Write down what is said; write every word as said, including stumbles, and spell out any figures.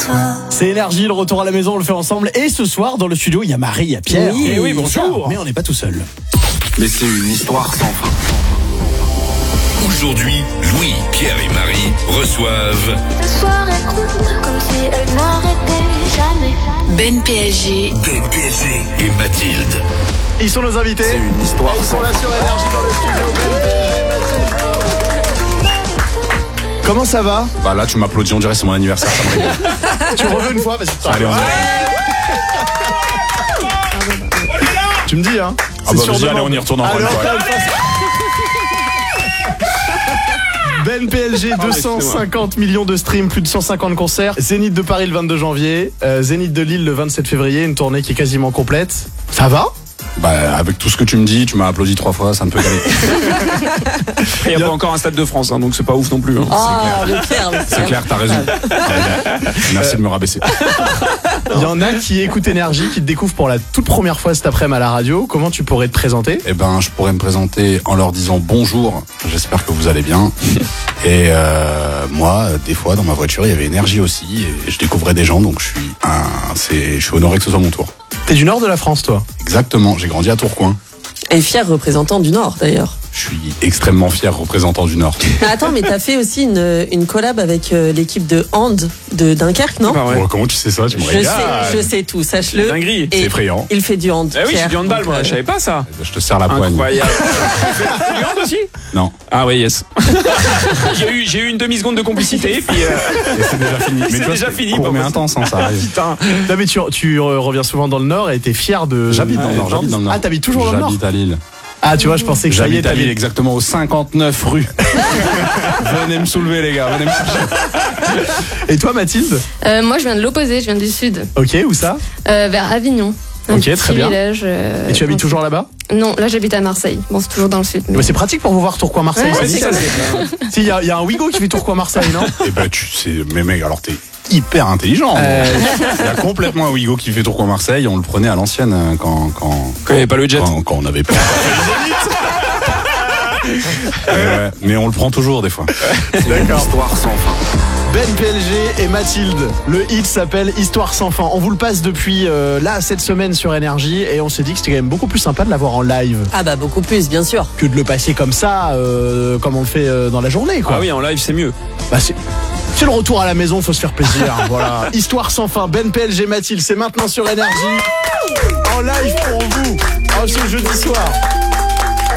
toi. C'est Énergie, le retour à la maison, on le fait ensemble. Et ce soir, dans le studio, il y a Marie, il y a Pierre. Oui, et oui, bonjour. Mais on n'est pas tout seul. Mais c'est une histoire sans fin. Aujourd'hui, Louis, Pierre et Marie reçoivent La soirée court comme si elle n'arrêtait jamais. Ben P L G. Ben P L G et Mathilde. Ils sont nos invités. C'est une histoire Ils sans sont là fin. sur Énergie dans le studio. Comment ça va? Bah là, tu m'applaudis, on dirait que c'est mon anniversaire. Ça me régale. Tu reveux une fois parce que Allez, on y va. tu me dis, hein? Ah bah vas-y, allez, on y retourne encore une Alors, fois. Ben P L G, deux cent cinquante millions de streams, plus de cent cinquante concerts. Zénith de Paris le vingt-deux janvier, euh, Zénith de Lille le vingt-sept février, une tournée qui est quasiment complète. Ça va? Bah avec tout ce que tu me dis, tu m'as applaudi trois fois, ça ne peut qu'aller. Il n'y a pas encore un stade de France, hein, donc c'est pas ouf non plus. Hein. Ah, le Pierre, le C'est Pierre. clair, t'as raison. Merci de me rabaisser. Il y en a qui écoutent Énergie, qui te découvrent pour la toute première fois cet après-midi à la radio. Comment tu pourrais te présenter? Eh ben, je pourrais me présenter en leur disant bonjour. J'espère que vous allez bien. Et euh, moi, des fois, dans ma voiture, il y avait Énergie aussi, et je découvrais des gens, donc je suis un, c'est, je suis honoré que ce soit mon tour. T'es du nord de la France, toi? Exactement. J'ai grandi à Tourcoing. Et fier représentant du Nord, d'ailleurs. Je suis extrêmement fier représentant du Nord. Mais attends, mais t'as fait aussi une, une collab avec euh, l'équipe de hand de Dunkerque, non? Bah ouais. Oh, comment tu sais ça? Tu me Je régales. sais, je sais tout, sache-le. Dinguerie. Et C'est effrayant. Il fait du hand. Eh oui, Pierre, j'ai du handball, donc, moi, euh, je savais pas ça. Je te serre la poigne. Incroyable. Tu fais du hand aussi? Non. Ah ouais, yes. j'ai eu, j'ai eu une demi-seconde de complicité, puis euh, Et c'est déjà fini. C'est tu vois, déjà fini, court pas mais possible. intense, hein, ça arrive. putain. Non, mais tu, tu euh, reviens souvent dans le nord et t'es fier de... J'habite dans le Nord. J'habite dans le Nord. Ah, t'habites toujours dans le nord? J'habite à Lille. Ah, tu vois, je pensais que ça y est, J'habite à Lille, t'habites... exactement au cinquante-neuf rue. Venez me soulever, les gars. Venez me chercher. Et toi, Mathilde? Euh, moi, je viens de l'opposé, je viens du sud, Ok, où ça? euh, vers Avignon. Un Ok, petit très bien. village, euh, Et tu habites donc- toujours là-bas? Non, là j'habite à Marseille. Bon, c'est toujours dans le sud. mais- Mais c'est pratique pour vous voir Tourcoing-Marseille. Ouais, c'est c'est nickel. ça. Si, il y, a- il y a un Wigo qui fait Tourcoing-Marseille, non? Eh ben, tu sais, mais mec, alors t'es hyper intelligent. Euh, Il y a complètement un Ouigo qui fait Tourcoing-Marseille. On le prenait à l'ancienne euh, quand, quand, Quand il n'y avait pas le jet. quand, quand on avait pas. Euh, ouais, mais on le prend toujours des fois. C'est une histoire sans fin. Ben P L G et Mathilde. Le hit s'appelle Histoire sans fin. On vous le passe depuis euh, là, cette semaine sur Énergie, et on s'est dit que c'était quand même beaucoup plus sympa de l'avoir en live Ah bah beaucoup plus, bien sûr. que de le passer comme ça, euh, comme on le fait euh, dans la journée, quoi. Ah oui, en live, c'est mieux. Bah, c'est... c'est le retour à la maison, faut se faire plaisir. Voilà. Histoire sans fin. Ben P L G, Mathilde, c'est maintenant sur Énergie. En live pour vous. En ce jeudi soir.